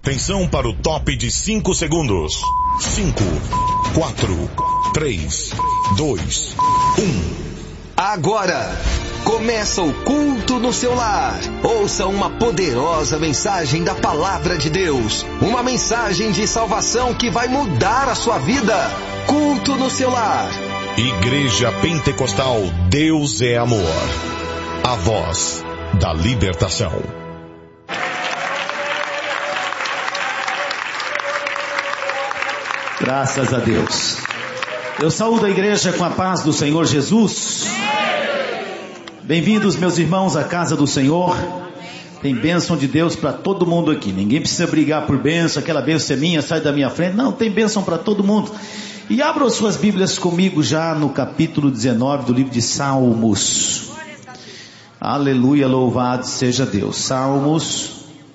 Atenção para o top de 5 segundos. 5, 4, 3, 2, 1. Agora começa o culto no seu lar. Ouça uma poderosa mensagem da palavra de Deus. Uma mensagem de salvação que vai mudar a sua vida. Culto no seu lar. Igreja Pentecostal Deus é Amor. A voz da libertação. Graças a Deus. Eu saúdo a igreja com a paz do Senhor Jesus. Bem-vindos, meus irmãos, à casa do Senhor. Tem bênção de Deus para todo mundo aqui. Ninguém precisa brigar por bênção, aquela bênção é minha, sai da minha frente. Não, tem bênção para todo mundo. E abram suas Bíblias comigo já no capítulo 19 do livro de Salmos. Aleluia, louvado seja Deus. Salmos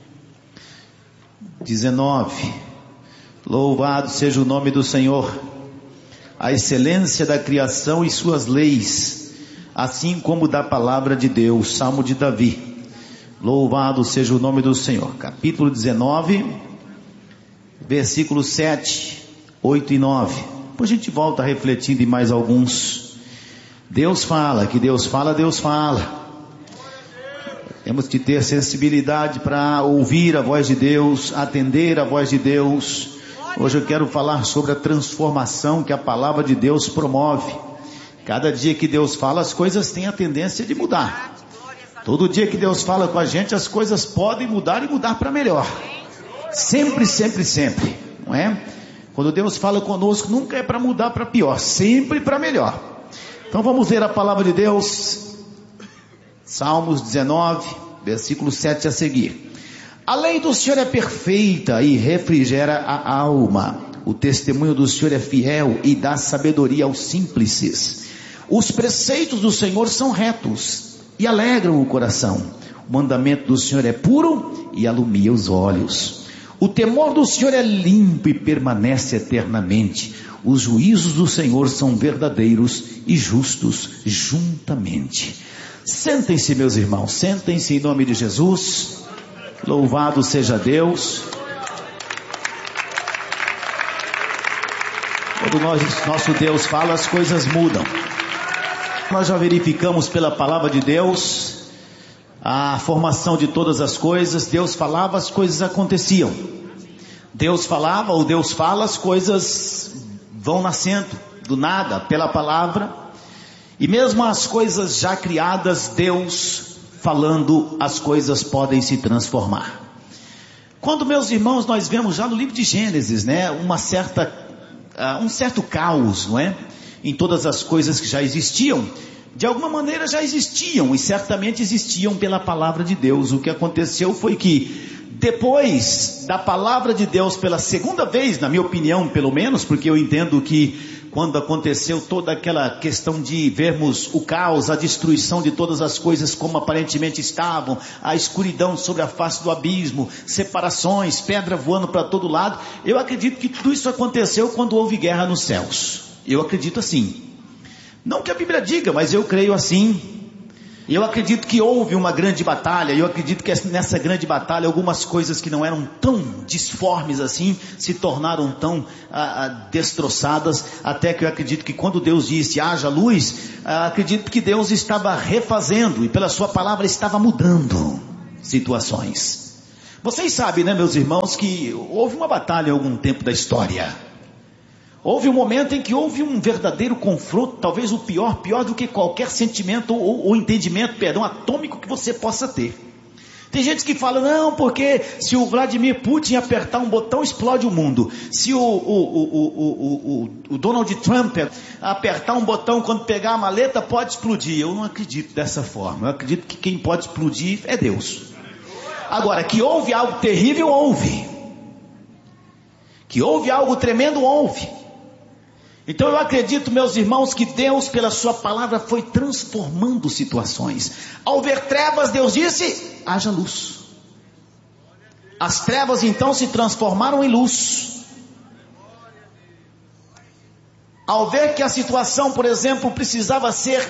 19. Louvado seja o nome do Senhor. A excelência da criação e suas leis, assim como da palavra de Deus. Salmo de Davi. Louvado seja o nome do Senhor. Capítulo 19, versículos 7, 8 e 9. Depois a gente volta refletindo em mais alguns. Deus fala, que Deus fala, Deus fala. Temos que ter sensibilidade para ouvir a voz de Deus, atender a voz de Deus. Hoje eu quero falar sobre a transformação que a palavra de Deus promove. Cada dia que Deus fala, as coisas têm a tendência de mudar. Todo dia que Deus fala com a gente, as coisas podem mudar e mudar para melhor. Sempre, sempre, sempre, não é? Quando Deus fala conosco, nunca é para mudar para pior, sempre para melhor. Então vamos ler a palavra de Deus. Salmos 19, versículo 7 a seguir. A lei do Senhor é perfeita e refrigera a alma. O testemunho do Senhor é fiel e dá sabedoria aos simples. Os preceitos do Senhor são retos e alegram o coração. O mandamento do Senhor é puro e alumia os olhos. O temor do Senhor é limpo e permanece eternamente. Os juízos do Senhor são verdadeiros e justos juntamente. Sentem-se, meus irmãos, sentem-se em nome de Jesus. Louvado seja Deus. Quando nosso Deus fala, as coisas mudam. Nós já verificamos pela palavra de Deus a formação de todas as coisas. Deus falava, as coisas aconteciam. Deus falava, ou Deus fala, as coisas vão nascendo do nada, pela palavra. E mesmo as coisas já criadas, Deus falando, as coisas podem se transformar. Quando, meus irmãos, nós vemos já no livro de Gênesis, né, um certo caos, não é? Em todas as coisas que já existiam, de alguma maneira já existiam, e certamente existiam pela palavra de Deus. O que aconteceu foi que, depois da palavra de Deus pela segunda vez, na minha opinião pelo menos, porque eu entendo que quando aconteceu toda aquela questão de vermos o caos, a destruição de todas as coisas como aparentemente estavam, a escuridão sobre a face do abismo, separações, pedra voando para todo lado, eu acredito que tudo isso aconteceu quando houve guerra nos céus. Eu acredito assim. Não que a Bíblia diga, mas eu creio assim. Eu acredito que houve uma grande batalha. Eu acredito que nessa grande batalha algumas coisas que não eram tão disformes assim se tornaram tão destroçadas, até que eu acredito que quando Deus disse haja luz, acredito que Deus estava refazendo e pela sua palavra estava mudando situações. Vocês sabem, né, meus irmãos, que houve uma batalha em algum tempo da história. Houve um momento em que houve um verdadeiro confronto, talvez o pior do que qualquer sentimento ou entendimento, atômico que você possa ter. Tem gente que fala, não, porque se o Vladimir Putin apertar um botão, explode o mundo. Se o Donald Trump apertar um botão quando pegar a maleta, pode explodir. Eu não acredito dessa forma. Eu acredito que quem pode explodir é Deus. Agora, que houve algo terrível, houve. Que houve algo tremendo, houve. Então eu acredito, meus irmãos, que Deus pela sua palavra foi transformando situações. Ao ver trevas, Deus disse, haja luz. As trevas então se transformaram em luz. Ao ver que a situação, por exemplo, precisava ser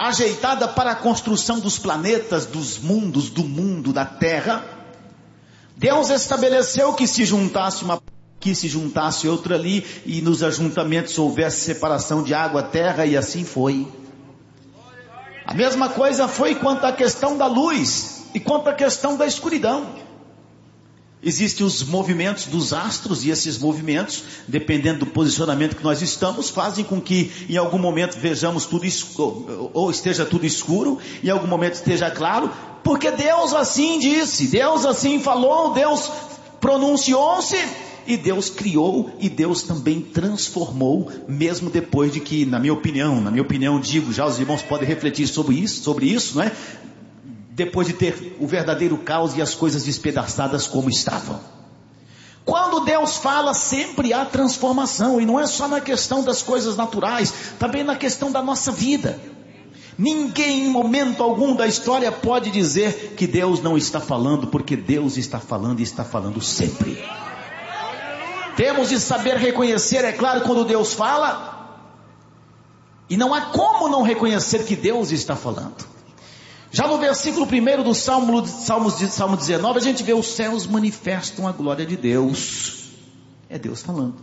ajeitada para a construção dos planetas, dos mundos, do mundo, da terra, Deus estabeleceu que se juntasse uma aqui, se juntasse outra ali, e nos ajuntamentos houvesse separação de água, terra, e assim foi. A mesma coisa foi quanto à questão da luz e quanto à questão da escuridão. Existem os movimentos dos astros, e esses movimentos, dependendo do posicionamento que nós estamos, fazem com que em algum momento vejamos tudo escuro, ou esteja tudo escuro, em algum momento esteja claro, porque Deus assim disse, Deus assim falou, Deus pronunciou-se, e Deus criou, e Deus também transformou, mesmo depois de que, na minha opinião digo, já os irmãos podem refletir sobre isso, não é? Depois de ter o verdadeiro caos e as coisas despedaçadas como estavam. Quando Deus fala, sempre há transformação, e não é só na questão das coisas naturais, também na questão da nossa vida. Ninguém em momento algum da história pode dizer que Deus não está falando, porque Deus está falando e está falando sempre. Temos de saber reconhecer, é claro, quando Deus fala, e não há como não reconhecer que Deus está falando. Já no versículo 1 do Salmo 19, a gente vê: os céus manifestam a glória de Deus. É Deus falando.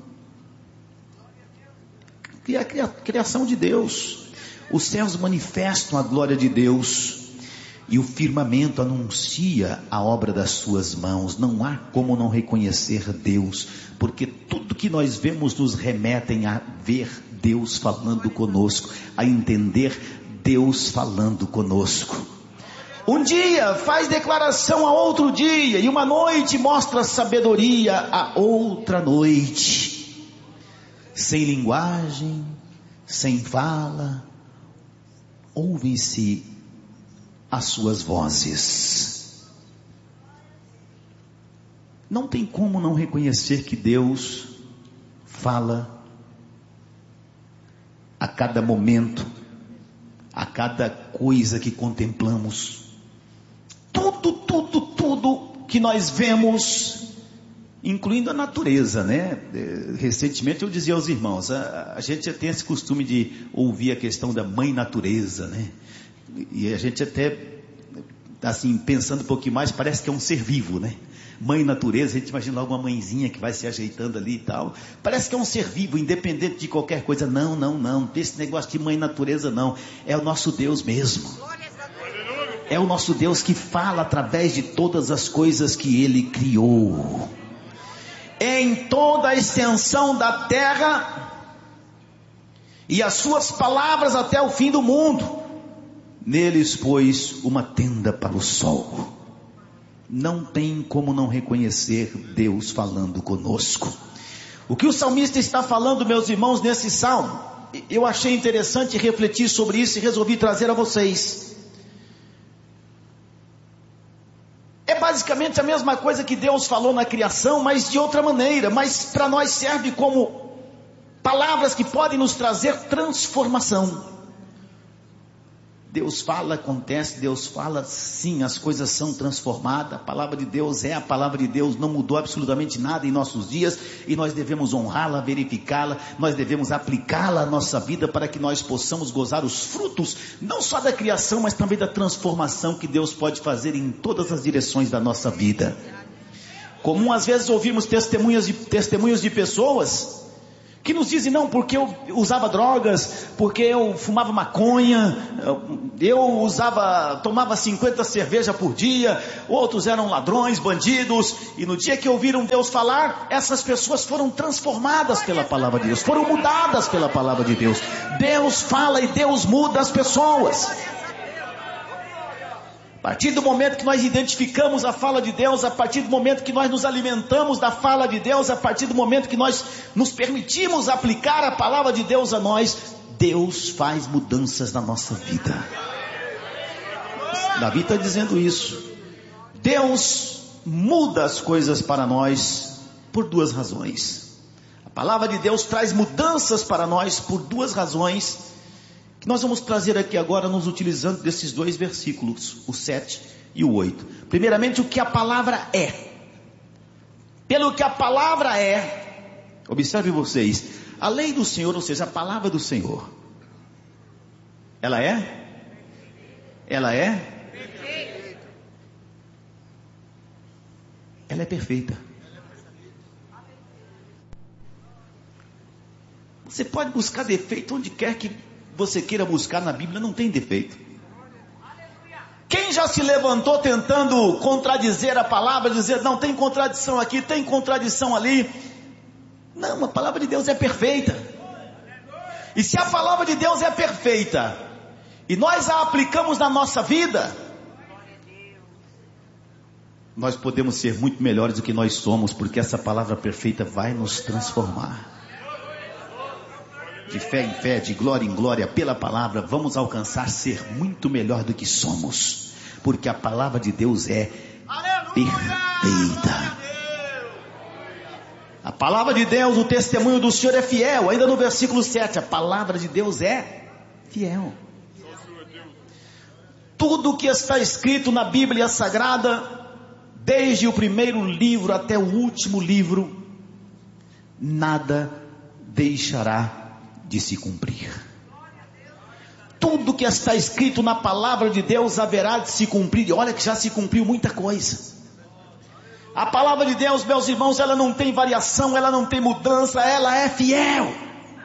E a criação de Deus. Os céus manifestam a glória de Deus, e o firmamento anuncia a obra das suas mãos. Não há como não reconhecer Deus, porque tudo que nós vemos nos remetem a ver Deus falando conosco, a entender Deus falando conosco. Um dia faz declaração a outro dia, e uma noite mostra sabedoria a outra noite. Sem linguagem, sem fala, ouvem-se as suas vozes. Não tem como não reconhecer que Deus fala a cada momento, a cada coisa que contemplamos. Tudo que nós vemos, incluindo a natureza, né? Recentemente eu dizia aos irmãos, a gente já tem esse costume de ouvir a questão da mãe natureza, né? E a gente até, assim, pensando um pouquinho mais, parece que é um ser vivo, né? Mãe natureza, a gente imagina logo uma mãezinha que vai se ajeitando ali e tal. Parece que é um ser vivo, independente de qualquer coisa. Não, esse negócio de mãe natureza não. É o nosso Deus mesmo. É o nosso Deus que fala através de todas as coisas que Ele criou. Em toda a extensão da terra, e as suas palavras até o fim do mundo. Neles pôs uma tenda para o sol. Não tem como não reconhecer Deus falando conosco. O que o salmista está falando, meus irmãos, nesse salmo, eu achei interessante refletir sobre isso e resolvi trazer a vocês. É basicamente a mesma coisa que Deus falou na criação, mas de outra maneira. Mas para nós serve como palavras que podem nos trazer transformação. Deus fala, acontece, Deus fala, sim, as coisas são transformadas. A palavra de Deus é a palavra de Deus, não mudou absolutamente nada em nossos dias, e nós devemos honrá-la, verificá-la, nós devemos aplicá-la à nossa vida, para que nós possamos gozar os frutos, não só da criação, mas também da transformação que Deus pode fazer em todas as direções da nossa vida. Comum às vezes ouvirmos testemunhos de pessoas que nos dizem: não, porque eu usava drogas, porque eu fumava maconha, eu tomava 50 cervejas por dia, outros eram ladrões, bandidos, e no dia que ouviram Deus falar, essas pessoas foram transformadas pela palavra de Deus, foram mudadas pela palavra de Deus. Deus fala e Deus muda as pessoas. A partir do momento que nós identificamos a fala de Deus, a partir do momento que nós nos alimentamos da fala de Deus, a partir do momento que nós nos permitimos aplicar a palavra de Deus a nós, Deus faz mudanças na nossa vida. Davi está dizendo isso. Deus muda as coisas para nós por duas razões. A palavra de Deus traz mudanças para nós por duas razões, que nós vamos trazer aqui agora, nos utilizando desses dois versículos, o 7 e o 8. Primeiramente, o que a palavra é. Pelo que a palavra é, observe vocês, a lei do Senhor, ou seja, a palavra do Senhor, ela é ela é perfeita. Você pode buscar defeito onde quer que você queira buscar na Bíblia, não tem defeito. Quem já se levantou tentando contradizer a palavra, dizer, não, tem contradição aqui, tem contradição ali. Não, a palavra de Deus é perfeita. E se a palavra de Deus é perfeita, e nós a aplicamos na nossa vida, nós podemos ser muito melhores do que nós somos, porque essa palavra perfeita vai nos transformar. De fé em fé, de glória em glória, pela palavra, vamos alcançar ser muito melhor do que somos, porque a palavra de Deus é perfeita. A palavra de Deus, o testemunho do Senhor é fiel. Ainda no versículo 7, a palavra de Deus é fiel. Tudo que está escrito na Bíblia Sagrada, desde o primeiro livro até o último livro, nada deixará de se cumprir. Tudo que está escrito na palavra de Deus haverá de se cumprir. E olha que já se cumpriu muita coisa. A palavra de Deus, meus irmãos, ela não tem variação, ela não tem mudança, ela é fiel.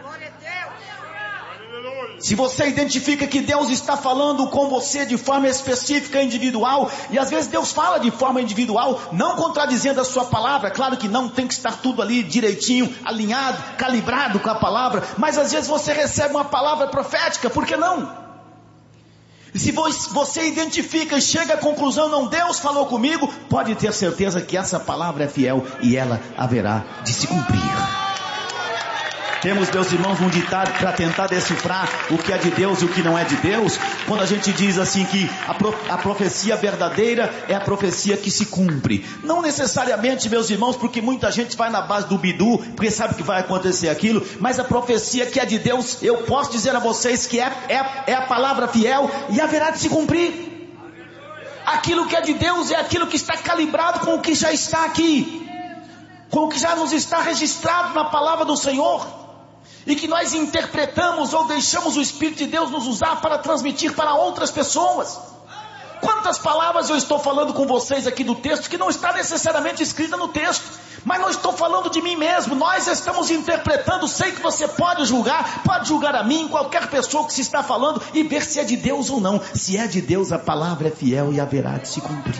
Se você identifica que Deus está falando com você de forma específica, individual, e às vezes Deus fala de forma individual, não contradizendo a sua palavra, claro que não, tem que estar tudo ali direitinho, alinhado, calibrado com a palavra, mas às vezes você recebe uma palavra profética, por que não? E se você identifica e chega à conclusão, não, Deus falou comigo, pode ter certeza que essa palavra é fiel e ela haverá de se cumprir. Temos, meus irmãos, um ditado para tentar decifrar o que é de Deus e o que não é de Deus. Quando a gente diz assim que a profecia verdadeira é a profecia que se cumpre. Não necessariamente, meus irmãos, porque muita gente vai na base do bidu, porque sabe que vai acontecer aquilo. Mas a profecia que é de Deus, eu posso dizer a vocês que é a palavra fiel e haverá de se cumprir. Aquilo que é de Deus é aquilo que está calibrado com o que já está aqui, com o que já nos está registrado na palavra do Senhor, e que nós interpretamos ou deixamos o Espírito de Deus nos usar para transmitir para outras pessoas. Quantas palavras eu estou falando com vocês aqui do texto que não está necessariamente escrita no texto, mas não estou falando de mim mesmo, nós estamos interpretando. Sei que você pode julgar a mim, qualquer pessoa que se está falando, e ver se é de Deus ou não. Se é de Deus, a palavra é fiel e haverá de se cumprir.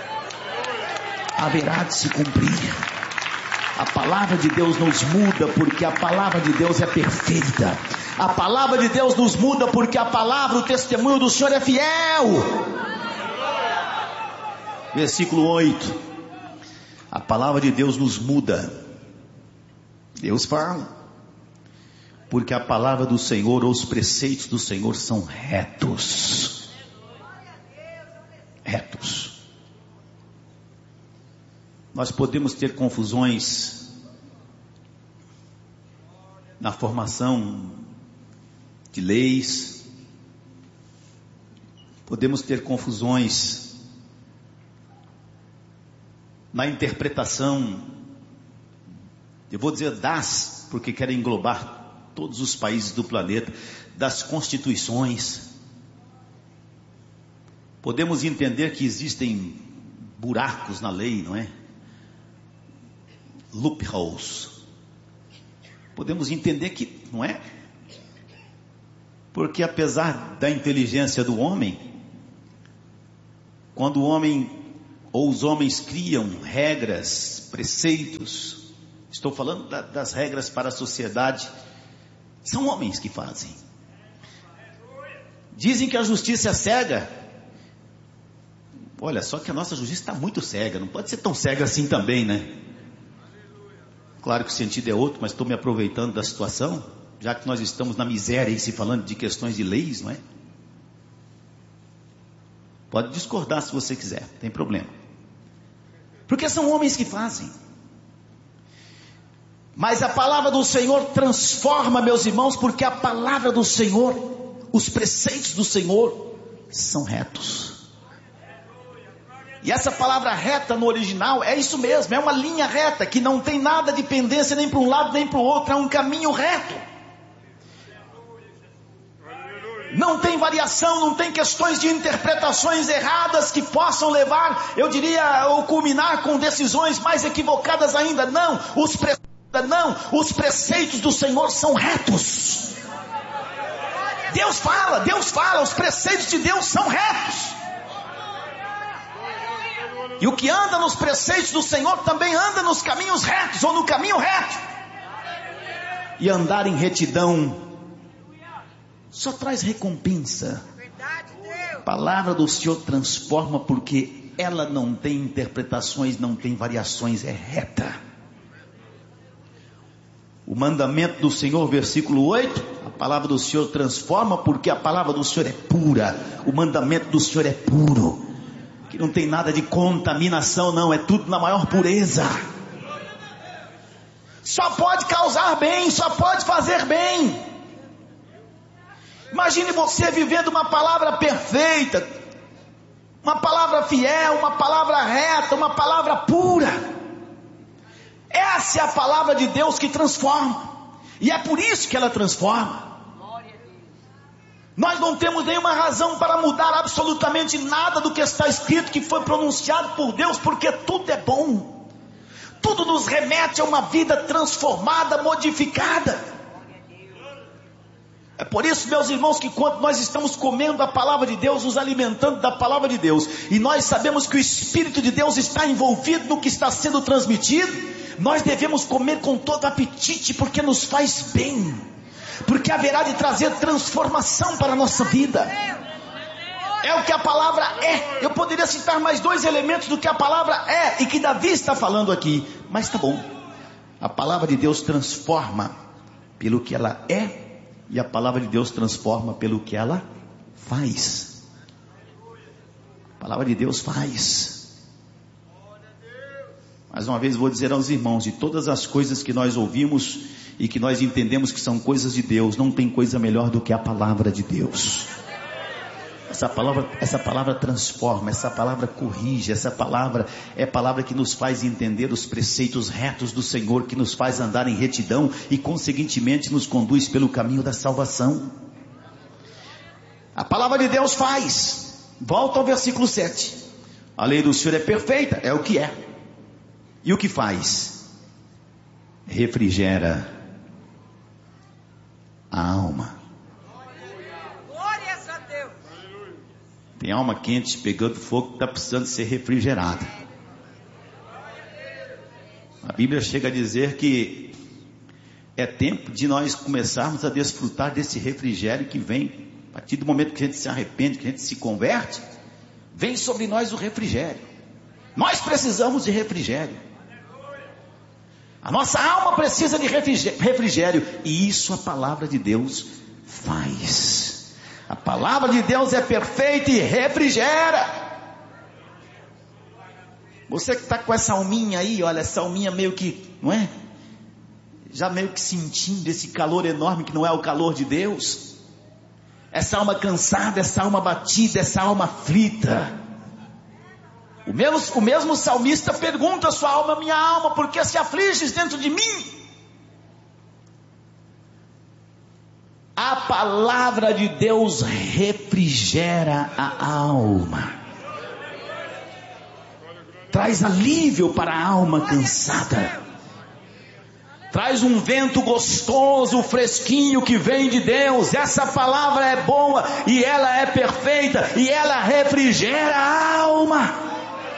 Haverá de se cumprir. A palavra de Deus nos muda porque a palavra de Deus é perfeita. A palavra de Deus nos muda porque a palavra, o testemunho do Senhor é fiel. Versículo 8. A palavra de Deus nos muda. Deus fala. Porque a palavra do Senhor, ou os preceitos do Senhor são retos. Retos. Nós podemos ter confusões na formação de leis, podemos ter confusões na interpretação, eu vou dizer porque quero englobar todos os países do planeta, das constituições. Podemos entender que existem buracos na lei, não é? Loopholes. Podemos entender que, não é? Porque apesar da inteligência do homem, quando o homem ou os homens criam regras, preceitos, estou falando das regras para a sociedade, são homens que fazem. Dizem que a justiça é cega. Olha, só que a nossa justiça está muito cega, não pode ser tão cega assim também, né? Claro que o sentido é outro, mas estou me aproveitando da situação, já que nós estamos na miséria e se falando de questões de leis, não é? Pode discordar se você quiser, não tem problema. Porque são homens que fazem. Mas a palavra do Senhor transforma, meus irmãos, porque a palavra do Senhor, os preceitos do Senhor são retos. E essa palavra reta no original é isso mesmo, é uma linha reta que não tem nada de pendência nem para um lado nem para o outro, é um caminho reto. Não tem variação, não tem questões de interpretações erradas que possam levar, eu diria, ou culminar com decisões mais equivocadas ainda. Não, os preceitos do Senhor são retos. Deus fala, os preceitos de Deus são retos. E o que anda nos preceitos do Senhor também anda nos caminhos retos, ou no caminho reto. E andar em retidão só traz recompensa. A palavra do Senhor transforma, porque ela não tem interpretações, não tem variações, é reta. O mandamento do Senhor, versículo 8, a palavra do Senhor transforma, porque a palavra do Senhor é pura. O mandamento do Senhor é puro, que não tem nada de contaminação, não, é tudo na maior pureza. Só pode causar bem, só pode fazer bem. Imagine você vivendo uma palavra perfeita, uma palavra fiel, uma palavra reta, uma palavra pura. Essa é a palavra de Deus que transforma, e é por isso que ela transforma. Nós não temos nenhuma razão para mudar absolutamente nada do que está escrito, que foi pronunciado por Deus, porque tudo é bom, tudo nos remete a uma vida transformada, modificada. É por isso, meus irmãos, que quando nós estamos comendo a palavra de Deus, nos alimentando da palavra de Deus, e nós sabemos que o Espírito de Deus está envolvido no que está sendo transmitido, nós devemos comer com todo apetite, porque nos faz bem, porque haverá de trazer transformação para a nossa vida. É o que a palavra é. Eu poderia citar mais 2 elementos do que a palavra é, e que Davi está falando aqui, mas tá bom. A palavra de Deus transforma pelo que ela é, e a palavra de Deus transforma pelo que ela faz. A palavra de Deus faz. Mais uma vez vou dizer aos irmãos, de todas as coisas que nós ouvimos e que nós entendemos que são coisas de Deus, não tem coisa melhor do que a palavra de Deus. Essa palavra transforma, essa palavra corrige, essa palavra é a palavra que nos faz entender os preceitos retos do Senhor, que nos faz andar em retidão e conseguintemente nos conduz pelo caminho da salvação. A palavra de Deus faz. Volta ao versículo 7. A lei do Senhor é perfeita, é o que é. E o que faz? Refrigera a alma. Tem alma quente pegando fogo que está precisando ser refrigerada. A Bíblia chega a dizer que é tempo de nós começarmos a desfrutar desse refrigério que vem. A partir do momento que a gente se arrepende, que a gente se converte, vem sobre nós o refrigério. Nós precisamos de refrigério. A nossa alma precisa de refrigério, e isso a palavra de Deus faz. A palavra de Deus é perfeita e refrigera. Você que está com essa alminha aí, olha, essa alminha meio que, não é? Já meio que sentindo esse calor enorme que não é o calor de Deus. Essa alma cansada, essa alma batida, essa alma aflita. O mesmo salmista pergunta à sua alma: minha alma, por que se afliges dentro de mim? A palavra de Deus refrigera a alma, traz alívio para a alma cansada, traz um vento gostoso, fresquinho que vem de Deus. Essa palavra é boa e ela é perfeita e ela refrigera a alma.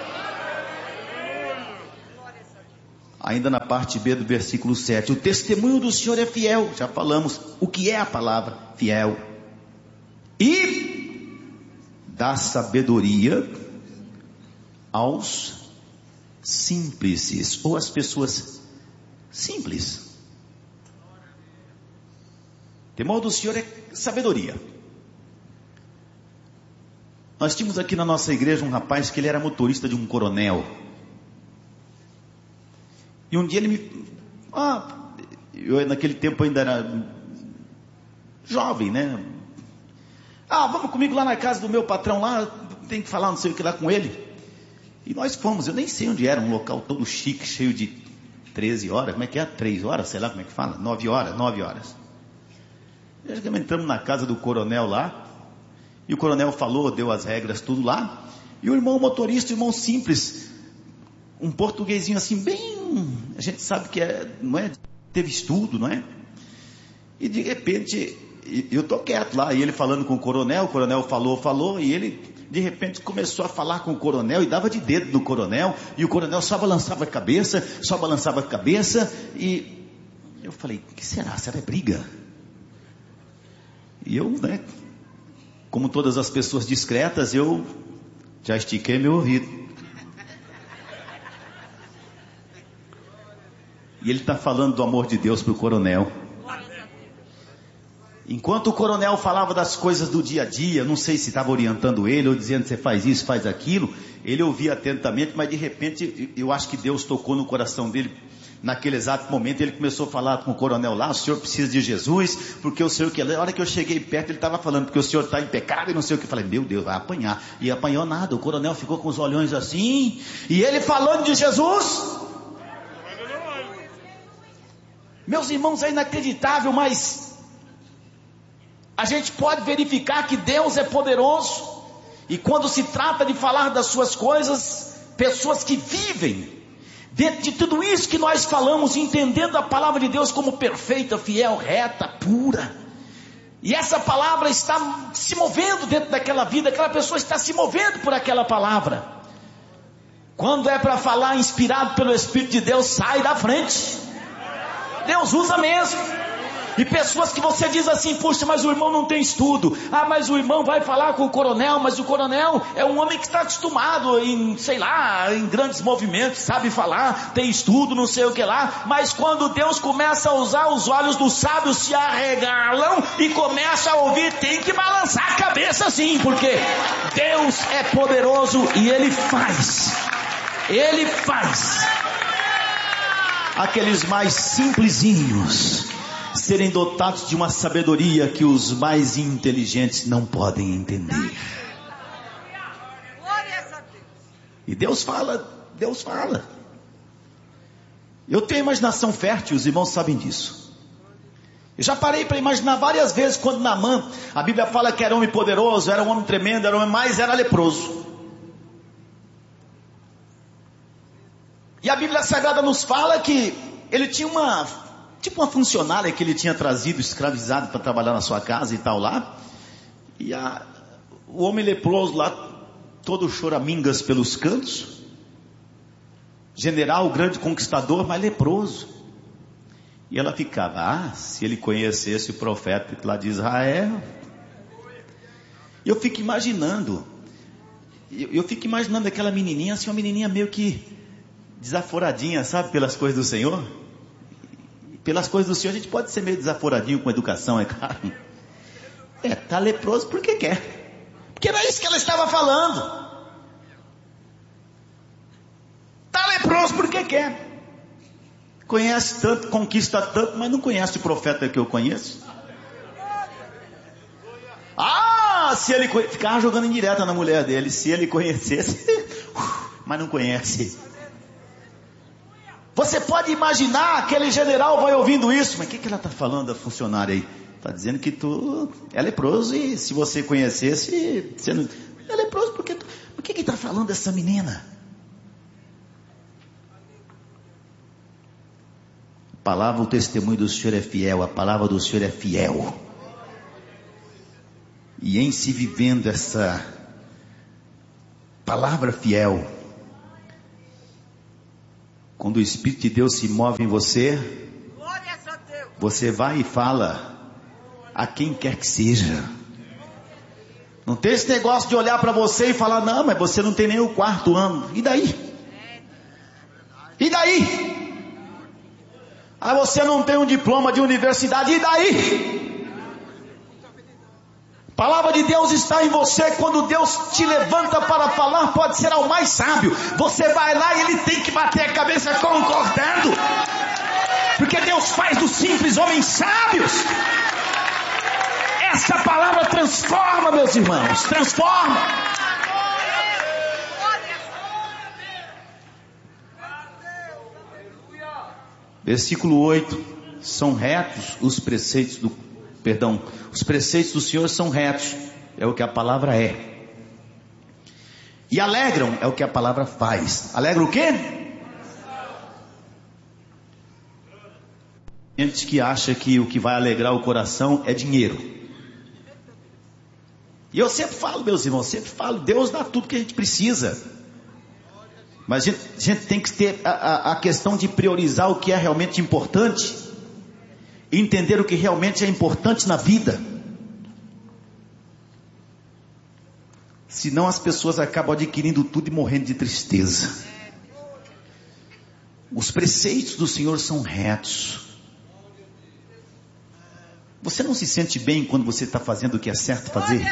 Ainda na parte B do versículo 7, o testemunho do Senhor é fiel. Já falamos o que é a palavra fiel. E dá sabedoria aos simples, ou às pessoas simples. O temor do Senhor é sabedoria. Nós tínhamos aqui na nossa igreja um rapaz que ele era motorista de um coronel. E um dia ele me... eu naquele tempo ainda era jovem, né? Vamos comigo lá na casa do meu patrão lá, tem que falar não sei o que lá com ele. E nós fomos, eu nem sei onde era, um local todo chique, cheio de 13 horas, como é que é? 3 horas, sei lá como é que fala, 9 horas. Entramos na casa do coronel lá, e o coronel falou, deu as regras, tudo lá, e o irmão motorista, irmão simples, um portuguesinho assim, bem, a gente sabe que não é, teve estudo, não é? E de repente, eu tô quieto lá, e ele falando com o coronel falou, e ele de repente começou a falar com o coronel, e dava de dedo no coronel, e o coronel só balançava a cabeça, e eu falei, o que será? Será é briga? E eu, né, como todas as pessoas discretas, eu já estiquei meu ouvido. E ele está falando do amor de Deus para o coronel. Enquanto o coronel falava das coisas do dia a dia, não sei se estava orientando ele ou dizendo você faz isso, faz aquilo, ele ouvia atentamente, mas de repente eu acho que Deus tocou no coração dele. Naquele exato momento ele começou a falar com o coronel lá, o senhor precisa de Jesus, porque o senhor que... A hora que eu cheguei perto ele estava falando, porque o senhor está em pecado e não sei o que. Eu falei, meu Deus, vai apanhar. E apanhou nada, o coronel ficou com os olhões assim, e ele falando de Jesus. Meus irmãos, é inacreditável, mas a gente pode verificar que Deus é poderoso, e quando se trata de falar das suas coisas, pessoas que vivem dentro de tudo isso que nós falamos, entendendo a palavra de Deus como perfeita, fiel, reta, pura, e essa palavra está se movendo dentro daquela vida, aquela pessoa está se movendo por aquela palavra. Quando é para falar inspirado pelo Espírito de Deus, sai da frente. Deus usa mesmo. E pessoas que você diz assim, puxa, mas o irmão não tem estudo. Ah, mas o irmão vai falar com o coronel, mas o coronel é um homem que está acostumado em, sei lá, em grandes movimentos, sabe falar, tem estudo, não sei o que lá. Mas quando Deus começa a usar, os olhos do sábio se arregalam e começa a ouvir, tem que balançar a cabeça sim, porque Deus é poderoso e Ele faz. Ele faz aqueles mais simplesinhos serem dotados de uma sabedoria que os mais inteligentes não podem entender. E Deus fala. Eu tenho imaginação fértil, os irmãos sabem disso. Eu já parei para imaginar várias vezes quando Naamã, a Bíblia fala que era um homem poderoso, era um homem tremendo, era um homem, mas era leproso. E a Bíblia Sagrada nos fala que ele tinha uma funcionária que ele tinha trazido, escravizado para trabalhar na sua casa e tal lá. E o homem leproso lá, todo choramingas pelos cantos. General, grande conquistador, mas leproso. E ela ficava, se ele conhecesse o profeta lá de Israel. E eu fico imaginando aquela menininha, assim, uma menininha meio que desaforadinha, sabe, pelas coisas do Senhor. Pelas coisas do Senhor a gente pode ser meio desaforadinho com educação, é claro. Tá leproso porque quer. Porque era isso que ela estava falando. Tá leproso porque quer. Conhece tanto, conquista tanto, mas não conhece o profeta que eu conheço. Se ele ficava jogando indireta na mulher dele, se ele conhecesse, mas não conhece. Você pode imaginar, aquele general vai ouvindo isso, mas o que ela está falando da funcionária aí? Está dizendo que tu é leproso e se você conhecesse, você não... É leproso porque o que está falando dessa menina? A palavra, o testemunho do Senhor é fiel, a palavra do Senhor é fiel. E em se vivendo essa palavra fiel, quando o Espírito de Deus se move em você, você vai e fala a quem quer que seja. Não tem esse negócio de olhar para você e falar, não, mas você não tem nem o 4º ano. E daí? E daí? Você não tem um diploma de universidade. E daí? A palavra de Deus está em você. Quando Deus te levanta para falar, pode ser ao mais sábio, você vai lá e ele tem que bater a cabeça concordando, porque Deus faz dos simples homens sábios. Essa palavra transforma, meus irmãos, transforma. Versículo 8: são retos os preceitos os preceitos do Senhor são retos, é o que a palavra é. E alegram é o que a palavra faz. Alegra o quê? Gente que acha que o que vai alegrar o coração é dinheiro. E eu sempre falo, meus irmãos, Deus dá tudo que a gente precisa. Mas a gente tem que ter a questão de priorizar o que é realmente importante. E entender o que realmente é importante na vida. Senão as pessoas acabam adquirindo tudo e morrendo de tristeza. Os preceitos do Senhor são retos. Você não se sente bem quando você está fazendo o que é certo fazer?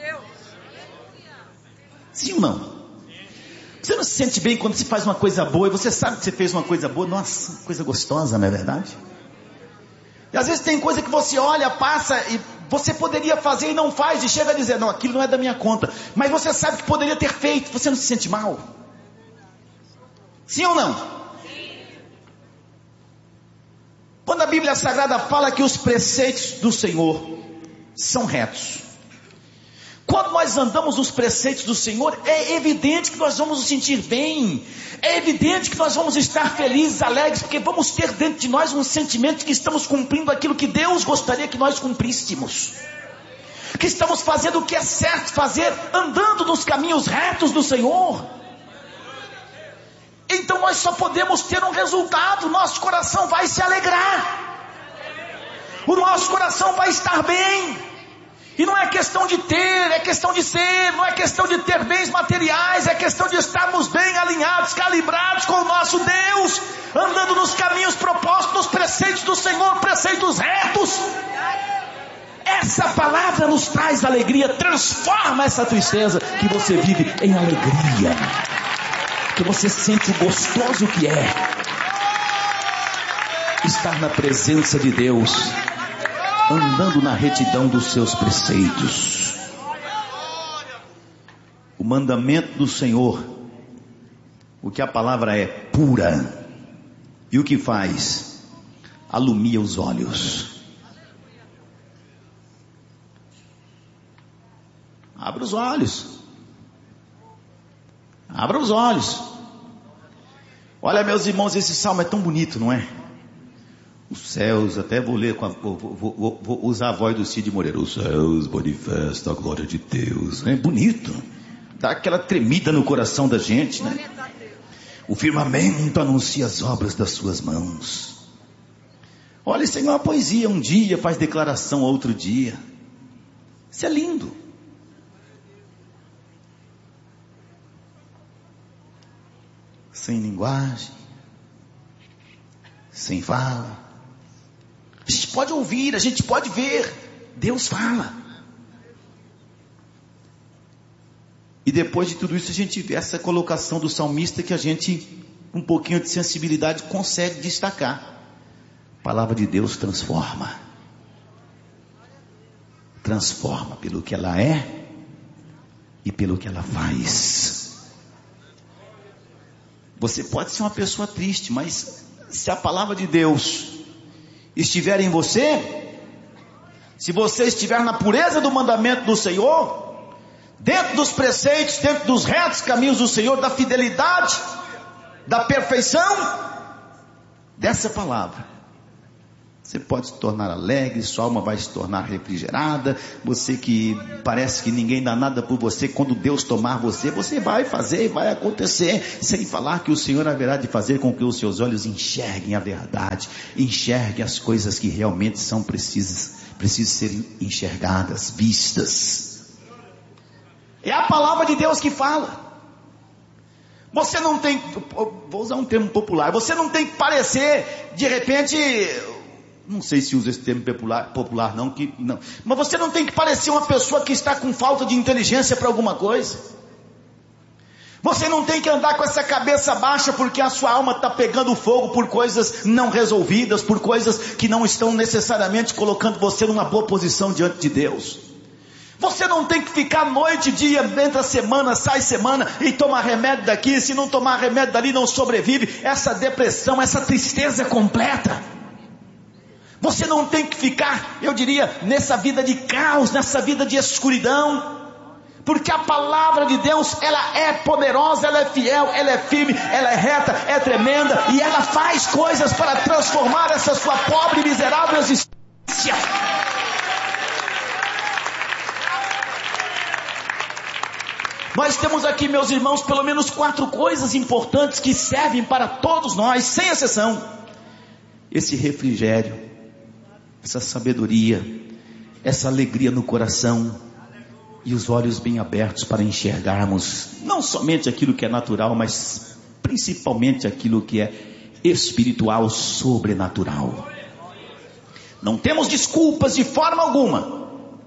Sim ou não? Você não se sente bem quando você faz uma coisa boa e você sabe que você fez uma coisa boa? Nossa, coisa gostosa, não é verdade? E às vezes tem coisa que você olha, passa e você poderia fazer e não faz, e chega a dizer, não, aquilo não é da minha conta. Mas você sabe que poderia ter feito, você não se sente mal? Sim ou não? Sim. Quando a Bíblia Sagrada fala que os preceitos do Senhor são retos, quando nós andamos nos preceitos do Senhor, é evidente que nós vamos nos sentir bem, é evidente que nós vamos estar felizes, alegres, porque vamos ter dentro de nós um sentimento de que estamos cumprindo aquilo que Deus gostaria que nós cumpríssemos, que estamos fazendo o que é certo fazer, andando nos caminhos retos do Senhor. Então nós só podemos ter um resultado, nosso coração vai se alegrar, o nosso coração vai estar bem. E não é questão de ter, é questão de ser, não é questão de ter bens materiais, é questão de estarmos bem alinhados, calibrados com o nosso Deus, andando nos caminhos propostos, nos preceitos do Senhor, preceitos retos. Essa palavra nos traz alegria, transforma essa tristeza que você vive em alegria, que você sente o gostoso que é estar na presença de Deus, andando na retidão dos seus preceitos. O mandamento do Senhor, o que a palavra é, pura. E o que faz? Alumia os olhos. Abra os olhos. Abra os olhos. Olha, meus irmãos, esse salmo é tão bonito, não é? Os céus, até vou ler, vou usar a voz do Cid Moreira. Os céus manifestam a glória de Deus. É bonito. Dá aquela tremida no coração da gente, né? O firmamento anuncia as obras das suas mãos. Olha, isso é uma poesia. Um dia faz declaração, outro dia. Isso é lindo. Sem linguagem, sem fala. A gente pode ouvir, a gente pode ver, Deus fala. E depois de tudo isso a gente vê essa colocação do salmista que a gente, com um pouquinho de sensibilidade, consegue destacar. A palavra de Deus transforma. Transforma pelo que ela é e pelo que ela faz. Você pode ser uma pessoa triste, mas se a palavra de Deus estiver em você, se você estiver na pureza do mandamento do Senhor, dentro dos preceitos, dentro dos retos caminhos do Senhor, da fidelidade, da perfeição dessa palavra, você pode se tornar alegre, sua alma vai se tornar refrigerada. Você que parece que ninguém dá nada por você, quando Deus tomar você, você vai fazer, vai acontecer, sem falar que o Senhor haverá de fazer com que os seus olhos enxerguem a verdade, enxerguem as coisas que realmente são precisam serem enxergadas, vistas. É a palavra de Deus que fala. Você não tem, vou usar um termo popular, você não tem que parecer, de repente, não sei se usa esse termo popular não, mas você não tem que parecer uma pessoa que está com falta de inteligência para alguma coisa. Você não tem que andar com essa cabeça baixa porque a sua alma está pegando fogo por coisas não resolvidas, por coisas que não estão necessariamente colocando você numa boa posição diante de Deus. Você não tem que ficar noite e dia, entra semana, sai semana e tomar remédio daqui, se não tomar remédio dali não sobrevive. Essa depressão, essa tristeza completa. Você não tem que ficar, eu diria, nessa vida de caos, nessa vida de escuridão. Porque a palavra de Deus, ela é poderosa, ela é fiel, ela é firme, ela é reta, é tremenda. E ela faz coisas para transformar essa sua pobre e miserável existência. Nós temos aqui, meus irmãos, pelo menos 4 coisas importantes que servem para todos nós, sem exceção. Esse refrigério, essa sabedoria, essa alegria no coração e os olhos bem abertos para enxergarmos não somente aquilo que é natural, mas principalmente aquilo que é espiritual, sobrenatural. Não temos desculpas de forma alguma.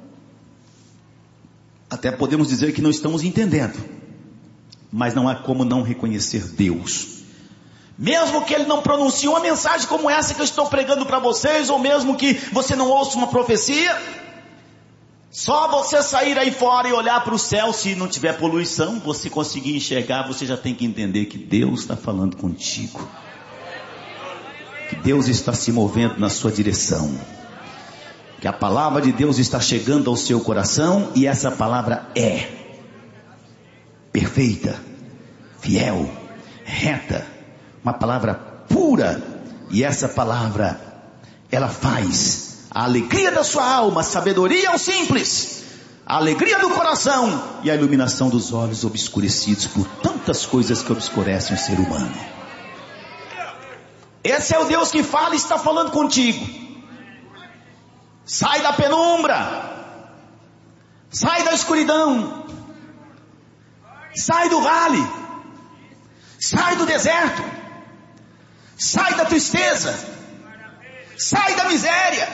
Até podemos dizer que não estamos entendendo, mas não há como não reconhecer Deus. Mesmo que Ele não pronuncie uma mensagem como essa que eu estou pregando para vocês, ou mesmo que você não ouça uma profecia, só você sair aí fora e olhar para o céu, se não tiver poluição, você conseguir enxergar, você já tem que entender que Deus está falando contigo, que Deus está se movendo na sua direção, que a palavra de Deus está chegando ao seu coração, e essa palavra é perfeita, fiel, reta, uma palavra pura, e essa palavra, ela faz a alegria da sua alma, a sabedoria ao simples, a alegria do coração e a iluminação dos olhos obscurecidos por tantas coisas que obscurecem o ser humano. Esse é o Deus que fala e está falando contigo. Sai da penumbra, sai da escuridão, sai do vale, sai do deserto, sai da tristeza, sai da miséria,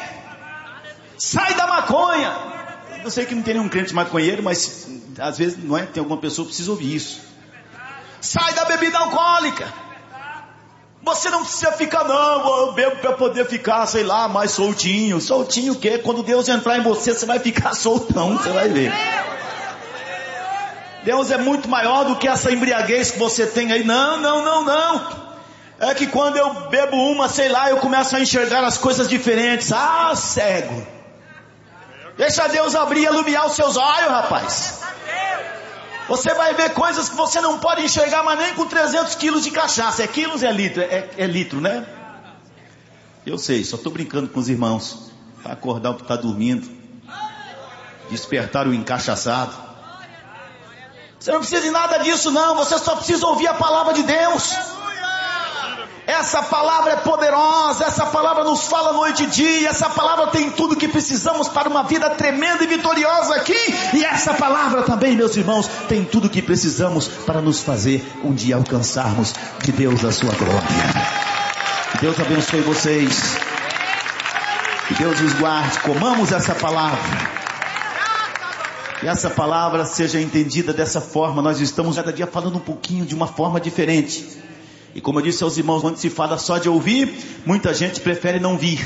sai da maconha. Eu sei que não tem nenhum crente maconheiro, mas às vezes não é, tem alguma pessoa que precisa ouvir isso. Sai da bebida alcoólica. Você não precisa ficar, não, eu bebo para poder ficar, sei lá, mais soltinho. Soltinho o quê? Quando Deus entrar em você, você vai ficar soltão, você vai ver. Deus é muito maior do que essa embriaguez que você tem aí. Não. É que quando eu bebo uma, sei lá, eu começo a enxergar as coisas diferentes. Ah, cego. Deixa Deus abrir e iluminar os seus olhos, rapaz. Você vai ver coisas que você não pode enxergar, mas nem com 300 quilos de cachaça. É quilos, é litro, é litro, né? Eu sei, só estou brincando com os irmãos. Para acordar o que está dormindo. Despertar o encachaçado. Você não precisa de nada disso não, você só precisa ouvir a palavra de Deus. Essa palavra é poderosa, essa palavra nos fala noite e dia, essa palavra tem tudo que precisamos para uma vida tremenda e vitoriosa aqui, e essa palavra também, meus irmãos, tem tudo que precisamos para nos fazer um dia alcançarmos de Deus a sua glória. Que Deus abençoe vocês, que Deus os guarde, comamos essa palavra, e essa palavra seja entendida dessa forma. Nós estamos cada dia falando um pouquinho de uma forma diferente. E como eu disse aos irmãos, quando se fala só de ouvir, muita gente prefere não vir.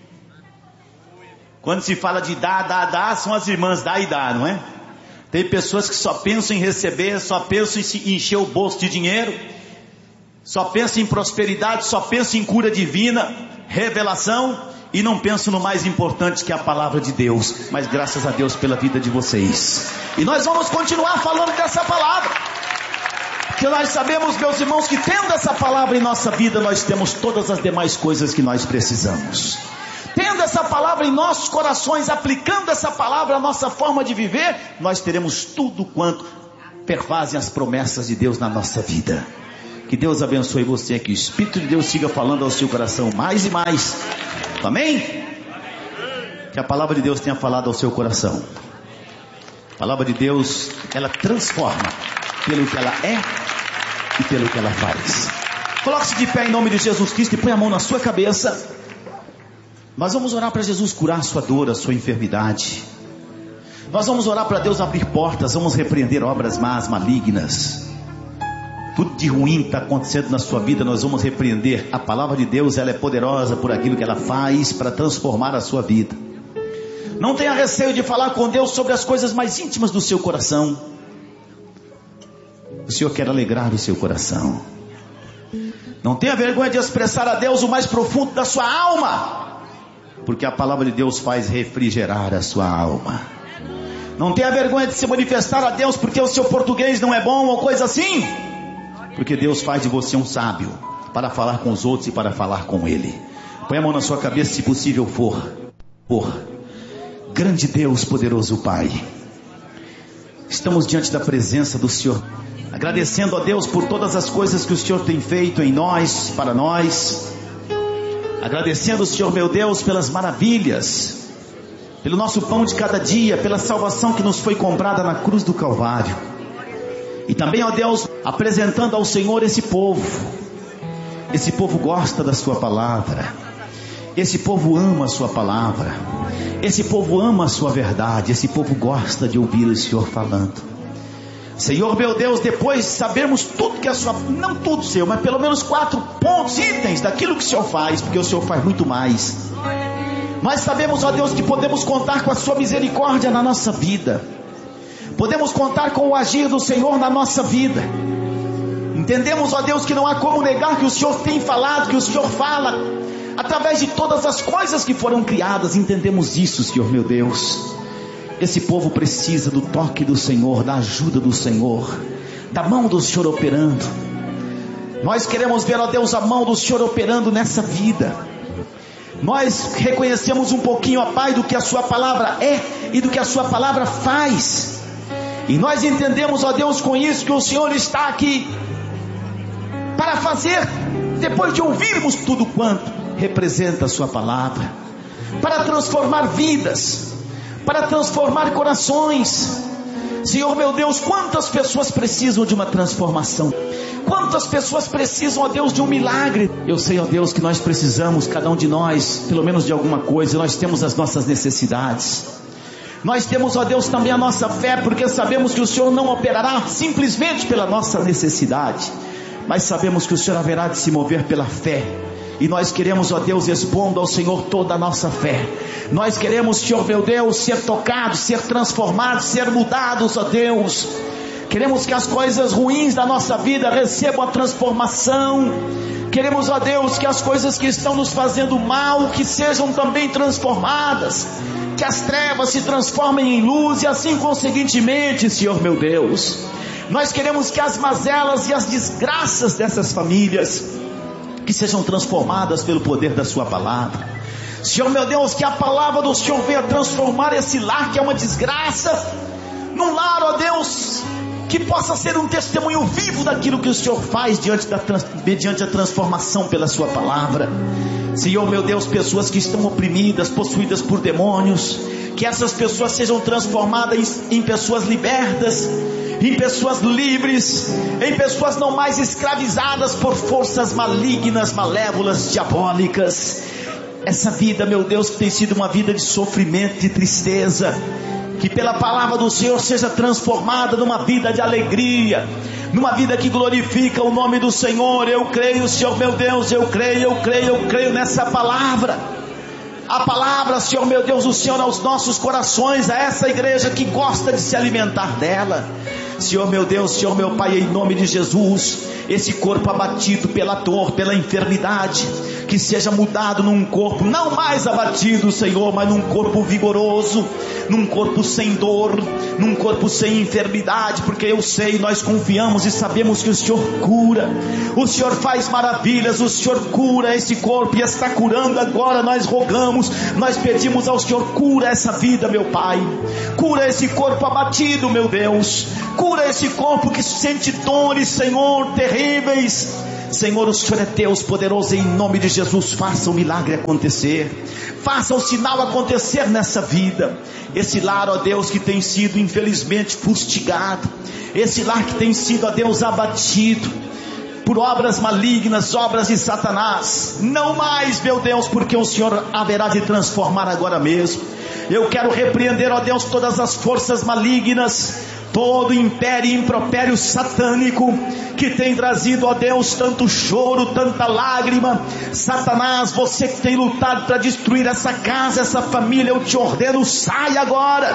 Quando se fala de dar, são as irmãs dá e dá, não é? Tem pessoas que só pensam em receber, só pensam em se encher o bolso de dinheiro, só pensam em prosperidade, só pensam em cura divina, revelação, e não pensam no mais importante, que é a palavra de Deus. Mas graças a Deus pela vida de vocês. E nós vamos continuar falando dessa palavra. Porque nós sabemos, meus irmãos, que tendo essa palavra em nossa vida, nós temos todas as demais coisas que nós precisamos. Tendo essa palavra em nossos corações, aplicando essa palavra à nossa forma de viver, nós teremos tudo quanto perfazem as promessas de Deus na nossa vida. Que Deus abençoe você, que o Espírito de Deus siga falando ao seu coração mais e mais. Amém? Que a palavra de Deus tenha falado ao seu coração. A palavra de Deus, ela transforma pelo que ela é e pelo que ela faz. Coloque-se de pé em nome de Jesus Cristo e põe a mão na sua cabeça. Nós vamos orar para Jesus curar a sua dor, a sua enfermidade. Nós vamos orar para Deus abrir portas. Vamos repreender obras más, malignas. Tudo de ruim está acontecendo na sua vida, nós vamos repreender. A palavra de Deus, ela é poderosa por aquilo que ela faz para transformar a sua vida. Não tenha receio de falar com Deus sobre as coisas mais íntimas do seu coração. O Senhor quer alegrar o seu coração. Não tenha vergonha de expressar a Deus o mais profundo da sua alma. porque a palavra de Deus faz refrigerar a sua alma. Não tenha vergonha de se manifestar a Deus porque o seu português não é bom ou coisa assim, porque Deus faz de você um sábio para falar com os outros e para falar com Ele. Põe a mão na sua cabeça, se possível for. Grande Deus, poderoso Pai, estamos diante da presença do Senhor, agradecendo a Deus por todas as coisas que o Senhor tem feito em nós, para nós, agradecendo o Senhor, meu Deus, pelas maravilhas, pelo nosso pão de cada dia, pela salvação que nos foi comprada na cruz do Calvário, e também, ó Deus, apresentando ao Senhor esse povo gosta da sua palavra, esse povo ama a sua palavra, esse povo ama a sua verdade, esse povo gosta de ouvir o Senhor falando. Senhor meu Deus, depois de sabermos tudo que a sua, não tudo Senhor, mas pelo menos 4 pontos, itens daquilo que o Senhor faz, porque o Senhor faz muito mais. Nós sabemos, ó Deus, que podemos contar com a sua misericórdia na nossa vida, podemos contar com o agir do Senhor na nossa vida. Entendemos, ó Deus, que não há como negar que o Senhor tem falado, que o Senhor fala através de todas as coisas que foram criadas. Entendemos isso, Senhor meu Deus. Esse povo precisa do toque do Senhor, da ajuda do Senhor, da mão do Senhor operando. Nós queremos ver, ó Deus, a mão do Senhor operando nessa vida. Nós reconhecemos um pouquinho, ó Pai, do que a sua palavra é e do que a sua palavra faz. E nós entendemos, ó Deus, com isso que o Senhor está aqui para fazer, depois de ouvirmos tudo quanto representa a sua palavra, para transformar vidas, para transformar corações. Senhor meu Deus, quantas pessoas precisam de uma transformação, quantas pessoas precisam, ó Deus, de um milagre. Eu sei, ó Deus, que nós precisamos, cada um de nós, pelo menos de alguma coisa. Nós temos as nossas necessidades, nós temos, ó Deus, também a nossa fé, porque sabemos que o Senhor não operará simplesmente pela nossa necessidade, mas sabemos que o Senhor haverá de se mover pela fé. E nós queremos, ó Deus, expondo ao Senhor toda a nossa fé. Nós queremos, Senhor meu Deus, ser tocados, ser transformados, ser mudados, ó Deus. Queremos que as coisas ruins da nossa vida recebam a transformação. Queremos, ó Deus, que as coisas que estão nos fazendo mal, que sejam também transformadas. Que as trevas se transformem em luz, e assim conseguintemente, Senhor meu Deus, nós queremos que as mazelas e as desgraças dessas famílias que sejam transformadas pelo poder da sua palavra. Senhor meu Deus, que a palavra do Senhor venha transformar esse lar que é uma desgraça, num lar, ó Deus, que possa ser um testemunho vivo daquilo que o Senhor faz mediante a transformação pela sua palavra. Senhor meu Deus, pessoas que estão oprimidas, possuídas por demônios, que essas pessoas sejam transformadas em pessoas libertas, em pessoas livres, em pessoas não mais escravizadas por forças malignas, malévolas, diabólicas. Essa vida, meu Deus, que tem sido uma vida de sofrimento, de tristeza, que pela palavra do Senhor seja transformada numa vida de alegria, numa vida que glorifica o nome do Senhor. Eu creio, Senhor meu Deus, eu creio nessa palavra. A palavra, Senhor meu Deus, o Senhor aos nossos corações, a essa igreja que gosta de se alimentar dela. Senhor meu Deus, Senhor meu Pai, em nome de Jesus, esse corpo abatido pela dor, pela enfermidade, que seja mudado num corpo não mais abatido, Senhor, mas num corpo vigoroso, num corpo sem dor, num corpo sem enfermidade, porque eu sei, nós confiamos e sabemos que o Senhor cura, o Senhor faz maravilhas, o Senhor cura esse corpo e está curando agora. Nós rogamos, nós pedimos ao Senhor, cura essa vida, meu Pai, cura esse corpo abatido, meu Deus, cura esse corpo que sente dores, Senhor, terríveis. Senhor, o Senhor é Deus poderoso, em nome de Jesus, faça o milagre acontecer, faça o sinal acontecer nessa vida. Esse lar, ó Deus, que tem sido infelizmente fustigado, esse lar que tem sido, ó Deus, abatido por obras malignas, obras de Satanás, não mais, meu Deus, porque o Senhor haverá de transformar agora mesmo. Eu quero repreender, ó Deus, todas as forças malignas, todo império e impropério satânico que tem trazido, ó Deus, tanto choro, tanta lágrima. Satanás, você que tem lutado para destruir essa casa, essa família, eu te ordeno, sai agora.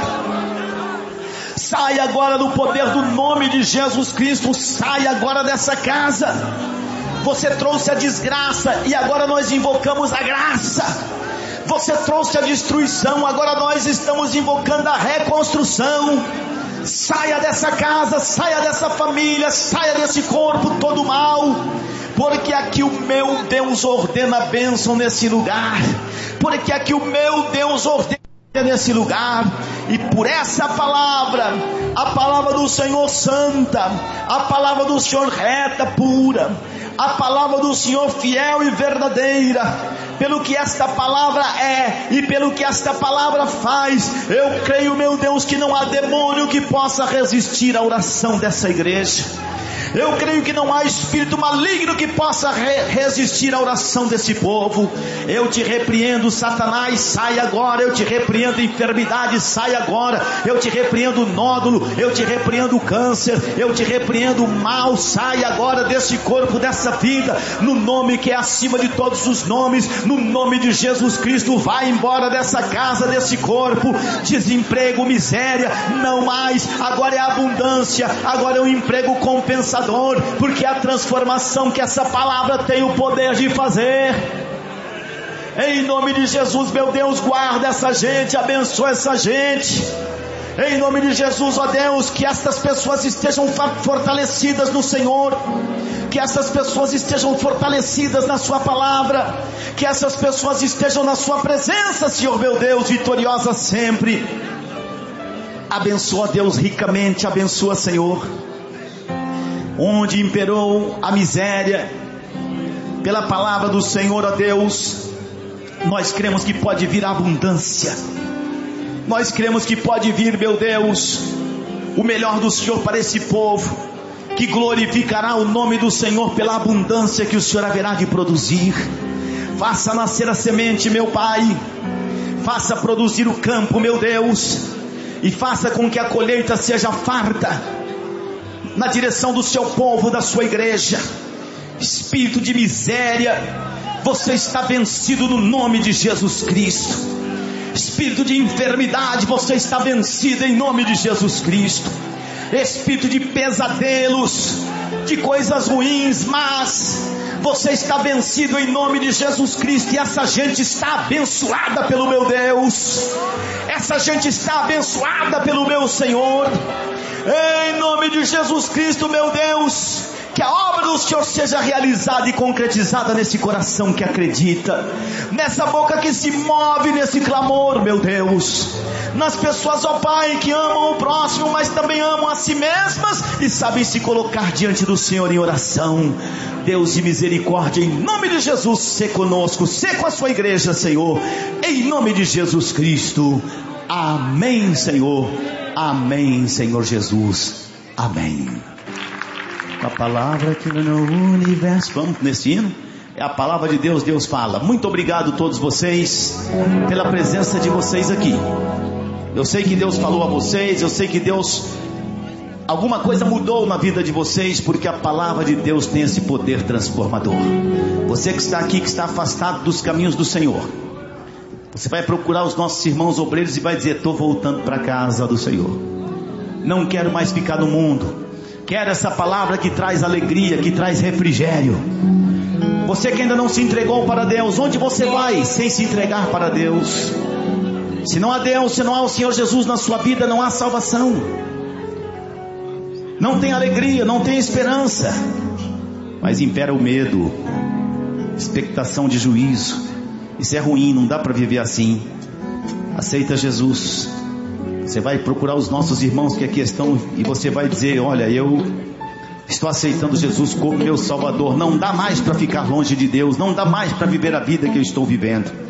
Sai agora no poder do nome de Jesus Cristo. Sai agora dessa casa. Você trouxe a desgraça e agora nós invocamos a graça. Você trouxe a destruição, agora nós estamos invocando a reconstrução. Saia dessa casa, saia dessa família, saia desse corpo todo mal, porque aqui o meu Deus ordena a bênção nesse lugar, porque aqui o meu Deus ordena nesse lugar. E por essa palavra, a palavra do Senhor santa, a palavra do Senhor reta, pura, a palavra do Senhor fiel e verdadeira, pelo que esta palavra é e pelo que esta palavra faz, eu creio, meu Deus, que não há demônio que possa resistir à oração dessa igreja. Eu creio que não há espírito maligno que possa resistir à oração desse povo. Eu te repreendo, Satanás, sai agora. Eu te repreendo, enfermidade, sai agora. Eu te repreendo, nódulo, eu te repreendo, câncer, eu te repreendo, mal, sai agora desse corpo, dessa vida, no nome que é acima de todos os nomes, no nome de Jesus Cristo. Vai embora dessa casa, desse corpo. Desemprego, miséria, não mais. Agora é abundância, agora é um emprego compensador, porque é a transformação que essa palavra tem o poder de fazer. Em nome de Jesus, meu Deus, guarda essa gente, abençoa essa gente. Em nome de Jesus, ó Deus, que estas pessoas estejam fortalecidas no Senhor, que essas pessoas estejam fortalecidas na sua palavra, que essas pessoas estejam na sua presença, Senhor meu Deus, vitoriosa sempre. Abençoa, Deus, ricamente, abençoa, Senhor. Onde imperou a miséria, pela palavra do Senhor, ó Deus, nós cremos que pode vir a abundância. Nós cremos que pode vir, meu Deus, o melhor do Senhor para esse povo, que glorificará o nome do Senhor pela abundância que o Senhor haverá de produzir. Faça nascer a semente, meu Pai, faça produzir o campo, meu Deus, e faça com que a colheita seja farta na direção do seu povo, da sua igreja. Espírito de miséria, você está vencido no nome de Jesus Cristo. Espírito de enfermidade, você está vencido em nome de Jesus Cristo. Espírito de pesadelos, de coisas ruins, mas você está vencido em nome de Jesus Cristo. E essa gente está abençoada pelo meu Deus, essa gente está abençoada pelo meu Senhor. Em nome de Jesus Cristo, meu Deus, que a obra do Senhor seja realizada e concretizada nesse coração que acredita, nessa boca que se move nesse clamor, meu Deus, nas pessoas, ó Pai, que amam o próximo, mas também amam a si mesmas e sabem se colocar diante do Senhor em oração. Deus de misericórdia, em nome de Jesus, sê conosco, sê com a sua igreja, Senhor, em nome de Jesus Cristo. Amém, Senhor. Amém, Senhor Jesus. Amém. A palavra que no universo, vamos nesse hino, é a palavra de Deus. Deus fala. Muito obrigado a todos vocês pela presença de vocês aqui. Eu sei que Deus falou a vocês, eu sei que Deus, alguma coisa mudou na vida de vocês, porque a palavra de Deus tem esse poder transformador. Você que está aqui, que está afastado dos caminhos do Senhor, você vai procurar os nossos irmãos obreiros e vai dizer: estou voltando para a casa do Senhor, não quero mais ficar no mundo, quero essa palavra que traz alegria, que traz refrigério. Você que ainda não se entregou para Deus, onde você vai sem se entregar para Deus? Se não há Deus, se não há o Senhor Jesus na sua vida, não há salvação, não tem alegria, não tem esperança, mas impera o medo, expectação de juízo. Isso é ruim, não dá para viver assim. Aceita Jesus. Você vai procurar os nossos irmãos que aqui estão e você vai dizer: olha, eu estou aceitando Jesus como meu Salvador. Não dá mais para ficar longe de Deus, não dá mais para viver a vida que eu estou vivendo.